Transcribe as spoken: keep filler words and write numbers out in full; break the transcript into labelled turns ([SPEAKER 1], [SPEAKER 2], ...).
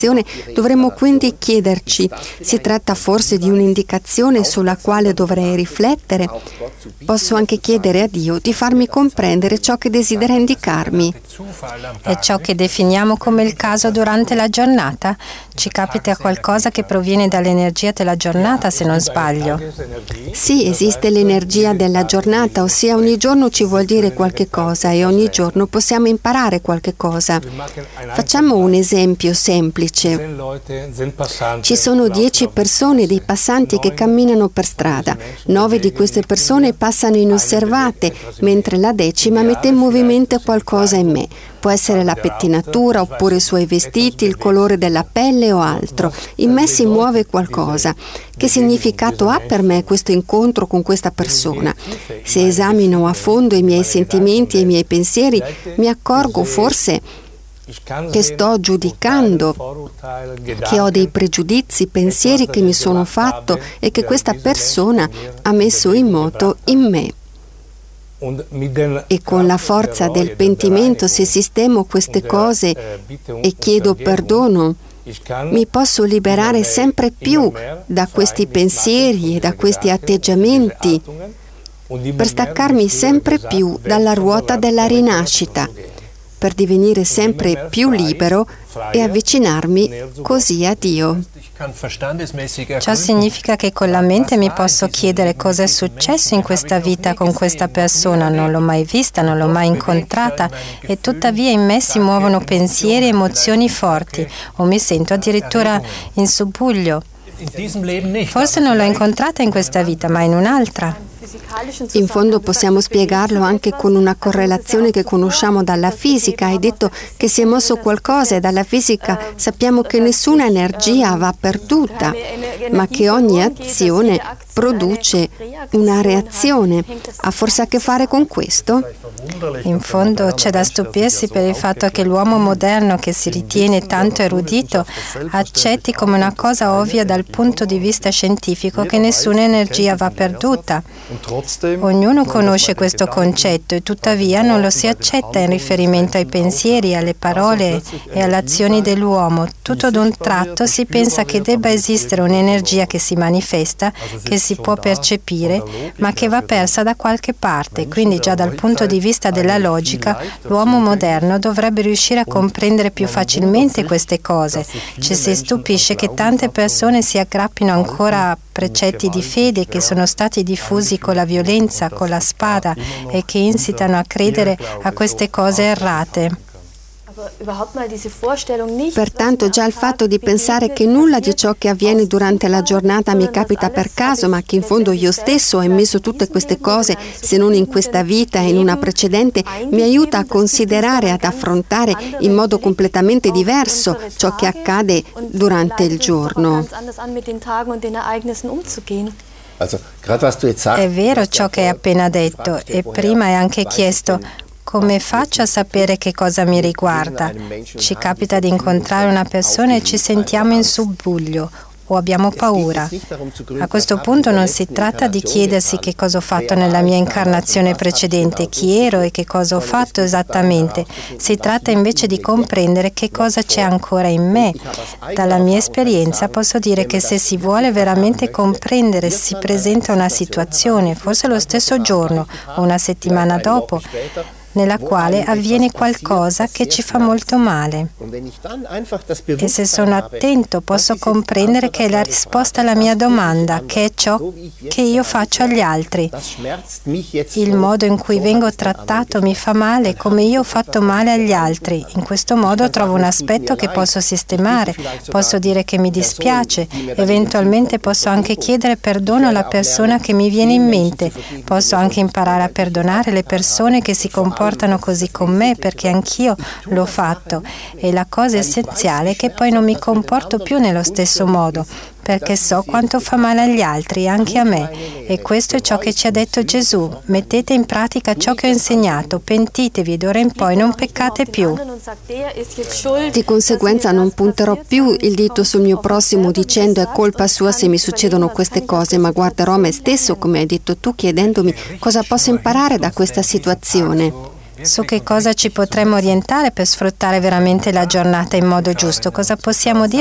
[SPEAKER 1] Dovremmo quindi chiederci: si tratta forse di un'indicazione sulla quale dovrei riflettere? Posso anche chiedere a Dio di farmi comprendere ciò che desidera indicarmi.
[SPEAKER 2] È ciò che definiamo come il caso durante la giornata? Ci capita qualcosa che proviene dall'energia della giornata, se non sbaglio.
[SPEAKER 1] Sì, esiste l'energia della giornata, ossia ogni giorno ci vuol dire qualche cosa e ogni giorno possiamo imparare qualche cosa. Facciamo un esempio semplice. Ci sono dieci persone, dei passanti che camminano per strada. Nove di queste persone passano inosservate, mentre la decima mette in movimento qualcosa in me. Può essere la pettinatura, oppure i suoi vestiti, il colore della pelle o altro. In me si muove qualcosa. Che significato ha per me questo incontro con questa persona? Se esamino a fondo i miei sentimenti e i miei pensieri, mi accorgo forse che sto giudicando, che ho dei pregiudizi, pensieri che mi sono fatto e che questa persona ha messo in moto in me. E con la forza del pentimento, se sistemo queste cose e chiedo perdono, mi posso liberare sempre più da questi pensieri e da questi atteggiamenti, per staccarmi sempre più dalla ruota della rinascita, per divenire sempre più libero e avvicinarmi così a Dio.
[SPEAKER 2] Ciò significa che con la mente mi posso chiedere cosa è successo in questa vita con questa persona, non l'ho mai vista, non l'ho mai incontrata e tuttavia in me si muovono pensieri e emozioni forti o mi sento addirittura in subbuglio. Forse non l'ho incontrata in questa vita, ma in un'altra.
[SPEAKER 1] In fondo possiamo spiegarlo anche con una correlazione che conosciamo dalla fisica. Hai detto che si è mosso qualcosa e dalla fisica sappiamo che nessuna energia va perduta, ma che ogni azione produce una reazione. Ha forse a che fare con questo?
[SPEAKER 2] In fondo c'è da stupirsi per il fatto che l'uomo moderno, che si ritiene tanto erudito, accetti come una cosa ovvia dal punto di vista scientifico che nessuna energia va perduta. Ognuno conosce questo concetto e tuttavia non lo si accetta in riferimento ai pensieri, alle parole e alle azioni dell'uomo. Tutto d'un tratto si pensa che debba esistere un'energia che si manifesta, che si può percepire, ma che va persa da qualche parte. Quindi già dal punto di vista della logica, l'uomo moderno dovrebbe riuscire a comprendere più facilmente queste cose. Ci si stupisce che tante persone si aggrappino ancora a precetti di fede che sono stati diffusi con la violenza, con la spada e che incitano a credere a queste cose errate.
[SPEAKER 1] Pertanto già il fatto di pensare che nulla di ciò che avviene durante la giornata mi capita per caso, ma che in fondo io stesso ho emesso tutte queste cose, se non in questa vita e in una precedente, mi aiuta a considerare, ad affrontare in modo completamente diverso ciò che accade durante il giorno.
[SPEAKER 2] È vero ciò che hai appena detto e prima hai anche chiesto: come faccio a sapere che cosa mi riguarda? Ci capita di incontrare una persona e ci sentiamo in subbuglio o abbiamo paura. A questo punto non si tratta di chiedersi che cosa ho fatto nella mia incarnazione precedente, chi ero e che cosa ho fatto esattamente. Si tratta invece di comprendere che cosa c'è ancora in me. Dalla mia esperienza posso dire che se si vuole veramente comprendere, si presenta una situazione, forse lo stesso giorno o una settimana dopo, nella quale avviene qualcosa che ci fa molto male. E se sono attento posso comprendere che è la risposta alla mia domanda, che è ciò che io faccio agli altri. Il modo in cui vengo trattato mi fa male come io ho fatto male agli altri. In questo modo trovo un aspetto che posso sistemare, posso dire che mi dispiace, eventualmente posso anche chiedere perdono alla persona che mi viene in mente, posso anche imparare a perdonare le persone che si comportano portano così con me, perché anch'io l'ho fatto, e la cosa essenziale è che poi non mi comporto più nello stesso modo, perché so quanto fa male agli altri, anche a me. E questo è ciò che ci ha detto Gesù: mettete in pratica ciò che ho insegnato, pentitevi e d'ora in poi non peccate più.
[SPEAKER 1] Di conseguenza non punterò più il dito sul mio prossimo dicendo è colpa sua se mi succedono queste cose, ma guarderò me stesso, come hai detto tu, chiedendomi cosa posso imparare da questa situazione.
[SPEAKER 2] su che cosa ci potremmo orientare per sfruttare veramente la giornata in modo giusto. Cosa possiamo dire